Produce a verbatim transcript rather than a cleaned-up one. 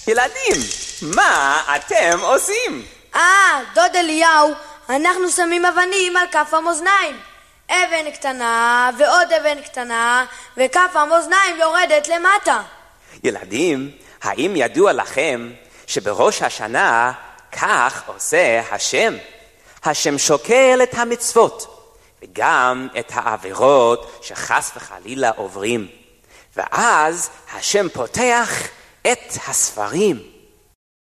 ילדים, מה אתם עושים? אה, דוד אליהו, אנחנו שמים אבנים על כף המאזניים. אבן קטנה ועוד אבן קטנה, וכף המאזניים יורדת למטה. ילדים, האם ידוע לכם שבראש השנה כך עושה השם? השם שוקל את המצוות, וגם את העבירות שחס וחלילה עוברים. ואז השם פותח את הספרים.